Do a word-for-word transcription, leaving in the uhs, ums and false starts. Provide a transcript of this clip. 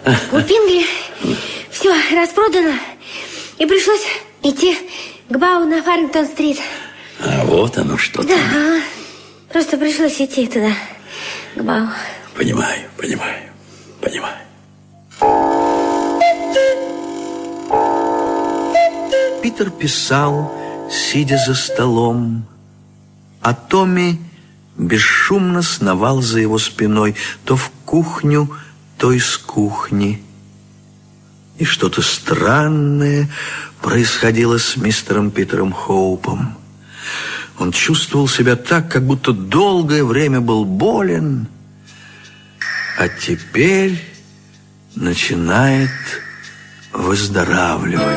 У Пингли все распродано, и пришлось идти к Бау на Фаррингтон-стрит. А вот оно что. Да, а, просто пришлось идти туда, к Бау. Понимаю, понимаю, понимаю. Питер писал, сидя за столом, а Томми бесшумно сновал за его спиной то в кухню, то из кухни. И что-то странное происходило с мистером Питером Хоупом. Он чувствовал себя так, как будто долгое время был болен, а теперь начинает выздоравливать.